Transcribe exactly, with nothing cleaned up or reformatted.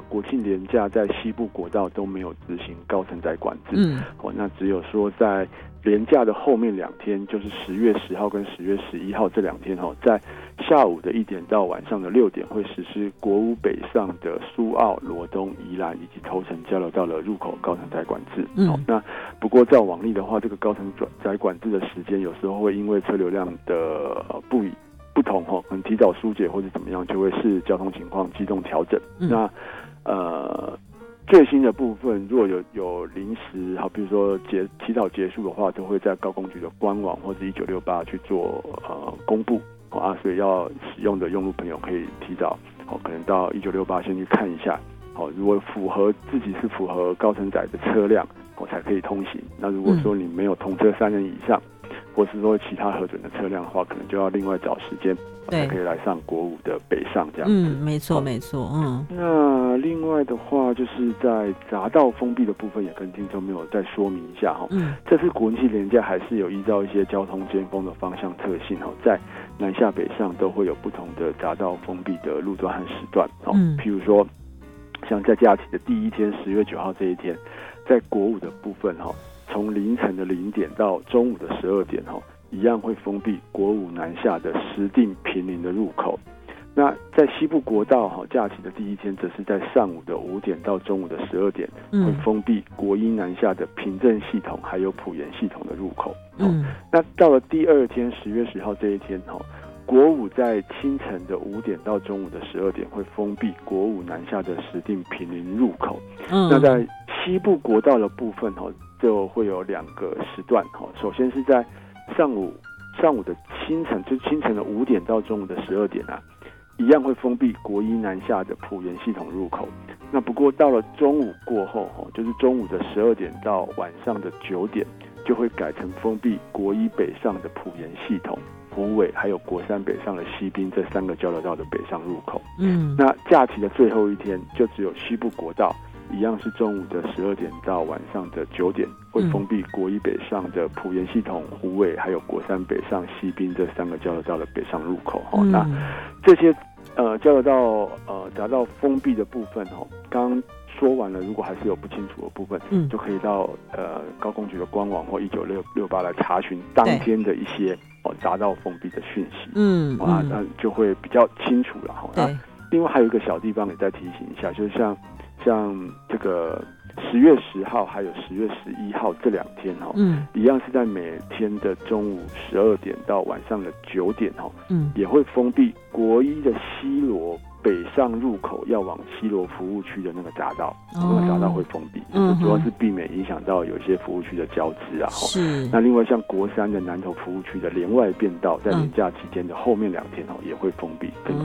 国庆连假在西部国道都没有执行高承载管制， 嗯， 哦，那只有说在连假的后面两天，就是十月十号跟十月十一号这两天，哦，在下午的一点到晚上的六点会实施国五北上的苏澳、罗东、宜兰以及头城交流道的入口高承载管制。 嗯， 哦，那不过照往例的话，这个高承载管制的时间有时候会因为车流量的呃不一。不同哦，可能提早疏解或者怎么样，就会视交通情况机动调整。嗯、那呃最新的部分，如果有有临时好，比如说结提早结束的话，都会在高工局的官网或者一九六八去做呃公布、哦、啊，所以要使用的用路朋友可以提早哦，可能到一九六八先去看一下。好、哦，如果符合自己是符合高承载的车辆，我、哦、才可以通行。那如果说你没有同车三人以上。或是说其他核准的车辆的话，可能就要另外找时间才可以来上国五的北上这样子。 嗯，没错没错。嗯， 那另外的话，就是在匝道封闭的部分，也跟听众朋友再说明一下哈。嗯，这次国庆连假还是有依照一些交通尖峰的方向特性哈，在南下北上都会有不同的匝道封闭的路段和时段。嗯，譬如说，像在假期的第一天，十月九号这一天，在国五的部分哈。从凌晨的零点到中午的十二点，一样会封闭国五南下的石碇坪林的入口。那在西部国道假期的第一天，则是在上午的五点到中午的十二点，会封闭国一南下的平镇系统还有埔盐系统的入口。嗯，那到了第二天十月十号这一天，国五在清晨的五点到中午的十二点会封闭国五南下的石碇坪林入口。嗯，那在西部国道的部分就会有两个时段，首先是在上午上午的清晨，就清晨的五点到中午的十二点啊，一样会封闭国一南下的埔盐系统入口。那不过到了中午过后，就是中午的十二点到晚上的九点，就会改成封闭国一北上的埔盐系统、虎尾还有国三北上的西滨这三个交流道的北上入口。嗯，那假期的最后一天，就只有西部国道。一样是中午的十二点到晚上的九点，会封闭国一北上的埔盐系统、虎尾还有国三北上西滨这三个交流道的北上入口。嗯、那这些呃交流道呃匝道封闭的部分哦，刚刚说完了，如果还是有不清楚的部分，嗯，就可以到呃高工局的官网或一九六八来查询当天的一些哦匝道封闭的讯息。嗯，啊，那就会比较清楚了哈。那另外还有一个小地方也再提醒一下，就是像。像这个十月十号还有十月十一号这两天哈，嗯，一样是在每天的中午十二点到晚上的九点哈，嗯，也会封闭国一的西螺北上入口要往西螺服务区的那个匝道，哦、那个匝道会封闭，嗯，主要是避免影响到有一些服务区的交织啊。是。那另外像国三的南投服务区的连外变道，在连假期间的后面两天哦，也会封闭。